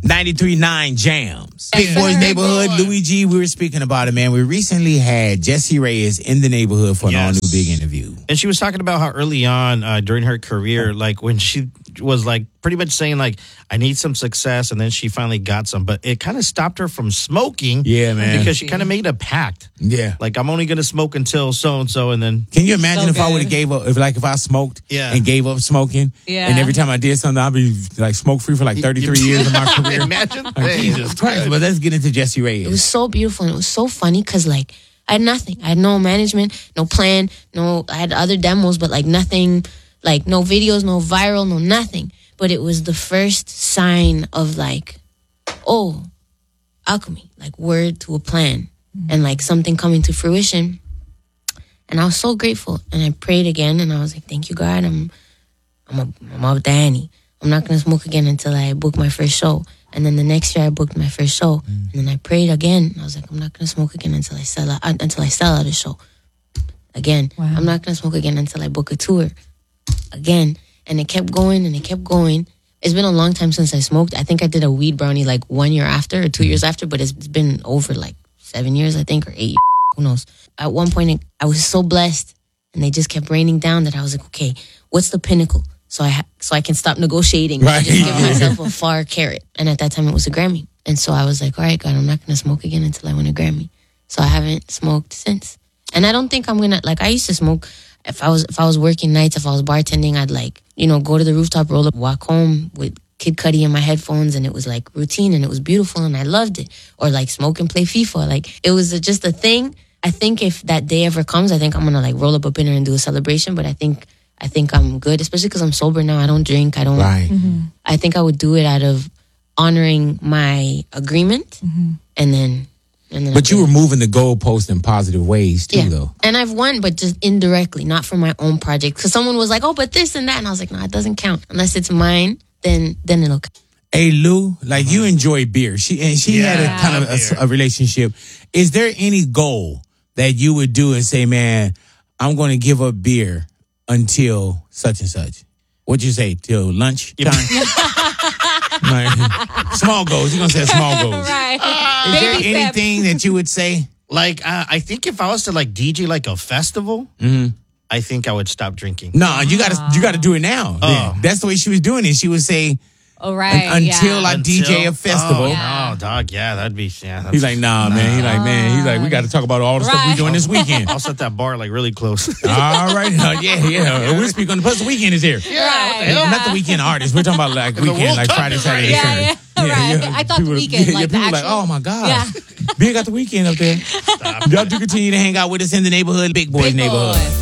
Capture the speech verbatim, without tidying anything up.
ninety-three point nine Jams. Big Boys Neighborhood, Louis G, we were speaking about it, man. We recently had Jessie Reyez in the neighborhood for an Yes. all-new big interview. And she was talking about how early on uh, during her career, like when she was like pretty much saying like, I need some success. And then she finally got some. But it kind of stopped her from smoking. Yeah, man. Because she kind of made a pact. Yeah. Like, I'm only going to smoke until so-and-so. And then... Can you imagine So if I good. would have gave up, if like if I smoked Yeah. and gave up smoking, Yeah. and every time I did something, I'd be like smoke-free for like thirty-three years of my career. Imagine. Like, Hey, Jesus Christ. But let's get into Jessie It was Reyez. so beautiful and it was so funny because like I had nothing. I had no management, no plan, no. I had other demos, but like nothing, like no videos, no viral, no nothing. But it was the first sign of like, oh, alchemy, like word to a plan, and like something coming to fruition. And I was so grateful, and I prayed again, and I was like, "Thank you, God. I'm, I'm, a, I'm up Danny. I'm not gonna smoke again until I book my first show." And then the next year, I booked my first show, and then I prayed again. I was like, "I'm not gonna smoke again until I sell out, until I sell out a show." Again, Wow. I'm not gonna smoke again until I book a tour. Again, and it kept going, and it kept going. It's been a long time since I smoked. I think I did a weed brownie like one year after or two years after, but it's been over like seven years, I think, or eight. Who knows? At one point, it, I was so blessed, and they just kept raining down that I was like, okay, what's the pinnacle? So I ha- so I can stop negotiating Right. and just give myself a far carrot. And at that time, it was a Grammy. And so I was like, all right, God, I'm not going to smoke again until I win a Grammy. So I haven't smoked since. And I don't think I'm going to, like, I used to smoke. If I was if I was working nights, if I was bartending, I'd like, you know, go to the rooftop, roll up, walk home with Kid Cudi in my headphones, and it was like routine, and it was beautiful, and I loved it. Or like smoke and play FIFA. Like, it was just a thing. I think if that day ever comes, I think I'm going to like roll up a dinner and do a celebration. But I think I think I'm good, especially because I'm sober now. I don't drink. I don't. Right. I think I would do it out of honoring my agreement, and then. And then But I you did. were moving the goalpost in positive ways too, Yeah. though. And I've won, but just indirectly, not for my own project. Because someone was like, "Oh, but this and that," and I was like, "No, it doesn't count unless it's mine. Then, then it'll count." Hey Lou, like you enjoy beer. She and she had a Yeah. kind of Beer. a, a relationship. Is there any goal that you would do and say, "Man, I'm going to give up beer until such and such"? What'd you say? Till lunch time? Like, small goals. You're gonna say small goals. Right. Is there Baby steps. anything that you would say? Like, uh, I think if I was to like D J like a festival, I think I would stop drinking. No, you gotta you gotta do it now. Oh. Then. That's the way she was doing it. She would say Oh, right. un- until yeah. I D J a festival. Oh, Yeah. no, dog. Yeah, that'd be. Yeah, that's, He's like, nah, man. He's like, man. He's like, we got to talk about all the stuff we're Right. doing this weekend. I'll set that bar like really close. All right, uh, yeah, yeah. We're speaking on the plus the weekend is here. Right, Uh, yeah. Not the weekend artist. We're talking about like weekend, World like Cup Friday, is Saturday, right Sunday. Yeah, yeah. Right. I thought the People- weekend, yeah, like the people like, actual- oh my god, Yeah. Big got the weekend up there. Y'all do continue to hang out with us in the neighborhood, Big Boys Big neighborhood. boy.